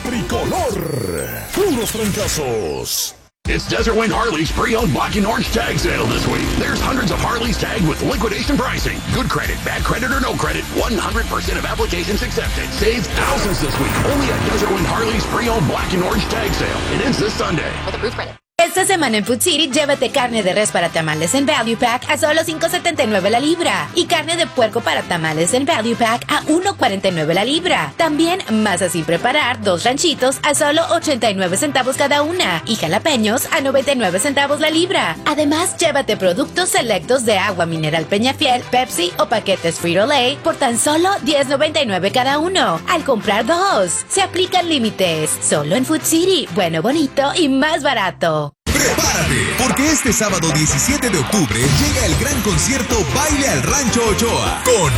tricolor. Puros trancazos. It's Desert Wind Harley's pre-owned black and orange tag sale this week. There's hundreds of Harleys tagged with liquidation pricing. Good credit, bad credit, or no credit. 100% of applications accepted. Save thousands this week. Only at Desert Wind Harley's pre-owned black and orange tag sale. It ends this Sunday. With approved credit. Esta semana en Food City, llévate carne de res para tamales en Value Pack a solo $5.79 la libra. Y carne de puerco para tamales en Value Pack a $1.49 la libra. También masa sin preparar, 2 ranchitos a solo 89 centavos cada una. Y jalapeños a 99 centavos la libra. Además, llévate productos selectos de agua mineral Peñafiel, Pepsi o paquetes Frito-Lay por tan solo $10.99 cada uno. Al comprar 2, se aplican límites. Solo en Food City. Bueno, bonito y más barato. Prepárate, porque este sábado 17 de octubre llega el gran concierto Baile al Rancho Ochoa con